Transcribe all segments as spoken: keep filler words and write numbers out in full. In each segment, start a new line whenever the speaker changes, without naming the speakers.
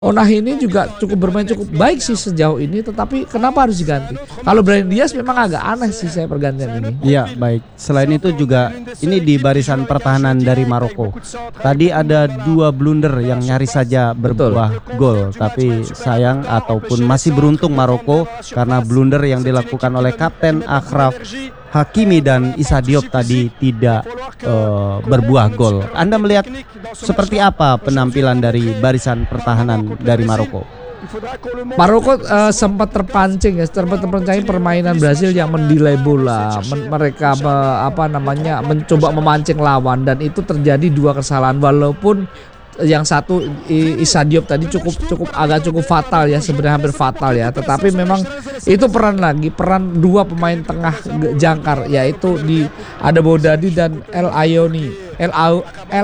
Onah ini juga cukup bermain cukup baik sih sejauh ini, tetapi kenapa harus diganti? Kalau Brahim Diaz memang agak aneh sih saya pergantian ini.
Iya, baik. Selain itu juga ini di barisan pertahanan dari Maroko. Tadi ada dua blunder yang nyaris saja berbuah gol, tapi sayang ataupun masih beruntung Maroko karena blunder yang dilakukan oleh Kapten Achraf Hakimi dan Issa Diop tadi tidak uh, berbuah gol. Anda melihat seperti apa penampilan dari barisan pertahanan dari Maroko?
Maroko uh, sempat terpancing ya, sempat terpancing permainan Brasil yang mendelay bola. Men mereka me apa namanya mencoba memancing lawan dan itu terjadi dua kesalahan, walaupun yang satu Issa Diop tadi cukup cukup agak cukup fatal ya, sebenarnya hampir fatal ya, tetapi memang itu peran lagi peran dua pemain tengah jangkar, yaitu di ada Bodadi dan El Ayoni El El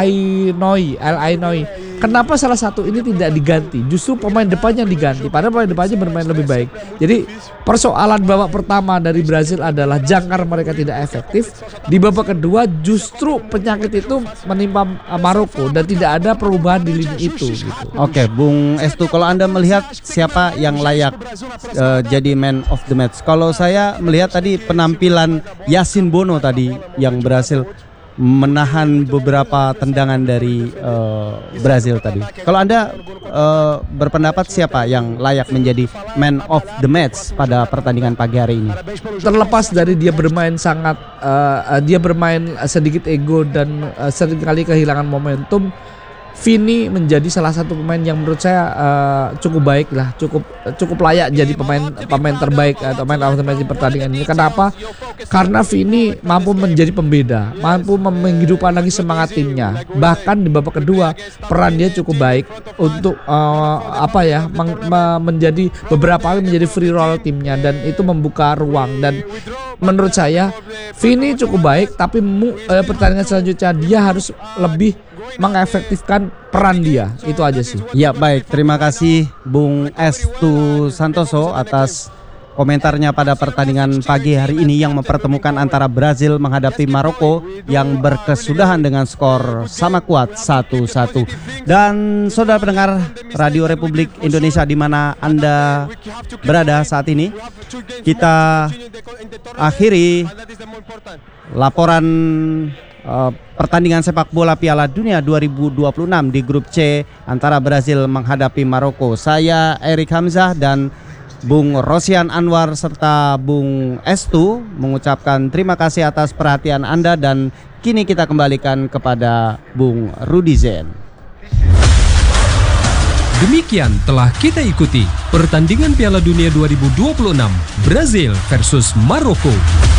Ainoi El Ainoi. Kenapa salah satu ini tidak diganti? Justru pemain depannya diganti, padahal pemain depannya bermain lebih baik. Jadi persoalan babak pertama dari Brasil adalah jangkar mereka tidak efektif. Di babak kedua justru penyakit itu menimpa Maroko dan tidak ada perubahan di lini itu gitu.
Oke, Bung Estu, kalau Anda melihat siapa yang layak uh, jadi man of the match? Kalau saya melihat tadi penampilan Yasin Bono tadi yang berhasil menahan beberapa tendangan dari uh, Brazil tadi. Kalau Anda uh, berpendapat siapa yang layak menjadi man of the match pada pertandingan pagi hari ini?
Terlepas dari dia bermain sangat uh, dia bermain sedikit ego dan uh, seringkali kehilangan momentum, Vini menjadi salah satu pemain yang menurut saya uh, cukup baik lah, cukup cukup layak jadi pemain pemain terbaik atau pemain of the match di pertandingan ini. Kenapa? Karena Vini mampu menjadi pembeda, mampu menghidupkan lagi semangat timnya. Bahkan di babak kedua peran dia cukup baik untuk uh, apa ya men menjadi beberapa kali menjadi free roll timnya dan itu membuka ruang. Dan menurut saya Vini cukup baik, tapi mu, uh, pertandingan selanjutnya dia harus lebih mengefektifkan peran dia. Itu aja sih.
Ya, baik, terima kasih Bung Estu Santoso atas komentarnya pada pertandingan pagi hari ini yang mempertemukan antara Brazil menghadapi Maroko yang berkesudahan dengan skor sama kuat satu satu. Dan saudara pendengar Radio Republik Indonesia di mana Anda berada saat ini, kita akhiri laporan Uh, pertandingan sepak bola Piala Dunia dua ribu dua puluh enam di grup C antara Brazil menghadapi Maroko. Saya Erik Hamzah dan Bung Rosian Anwar serta Bung Estu mengucapkan terima kasih atas perhatian Anda dan kini kita kembalikan kepada Bung Rudi Zen.
Demikian telah kita ikuti pertandingan Piala Dunia dua ribu dua puluh enam Brazil versus Maroko.